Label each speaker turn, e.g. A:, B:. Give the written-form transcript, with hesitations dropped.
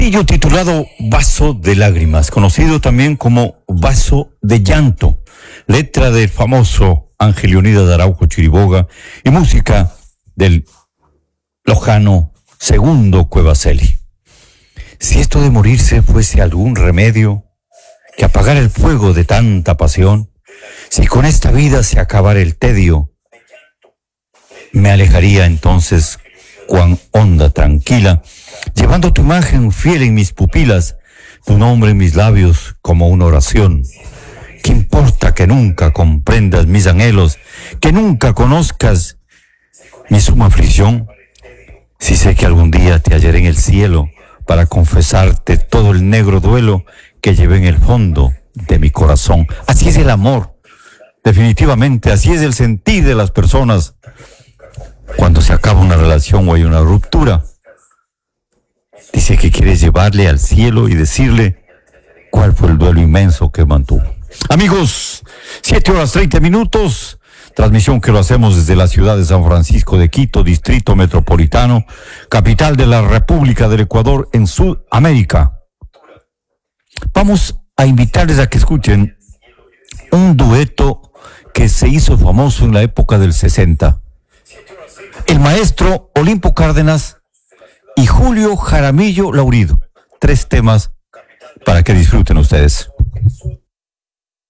A: Sencillo titulado Vaso de Lágrimas, conocido también como Vaso de Llanto, letra del famoso Ángel Leonidas de Araujo Chiriboga y música del lojano Segundo Cuevaceli. Si esto de morirse fuese algún remedio que apagara el fuego de tanta pasión, si con esta vida se acabara el tedio, me alejaría entonces cuán honda tranquila, llevando tu imagen fiel en mis pupilas, tu nombre en mis labios como una oración. ¿Qué importa que nunca comprendas mis anhelos, que nunca conozcas mi suma aflicción? Si sé que algún día te hallaré en el cielo para confesarte todo el negro duelo que llevé en el fondo de mi corazón. Así es el amor, definitivamente, así es el sentir de las personas. Cuando se acaba una relación o hay una ruptura, dice que quieres llevarle al cielo y decirle cuál fue el duelo inmenso que mantuvo. Amigos, 7:30, transmisión que lo hacemos desde la ciudad de San Francisco de Quito, Distrito Metropolitano, capital de la República del Ecuador en Sudamérica. Vamos a invitarles a que escuchen un dueto que se hizo famoso en la época del 60. El maestro Olimpo Cárdenas y Julio Jaramillo Laurido. 3 temas para que disfruten ustedes.